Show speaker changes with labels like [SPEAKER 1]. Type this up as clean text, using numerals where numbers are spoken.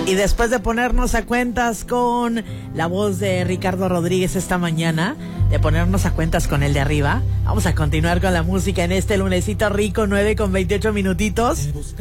[SPEAKER 1] Y después de ponernos a cuentas con la voz de Ricardo Rodríguez esta mañana, de ponernos a cuentas con el de arriba, vamos a continuar con la música en este lunesito rico, 9:28 minutitos.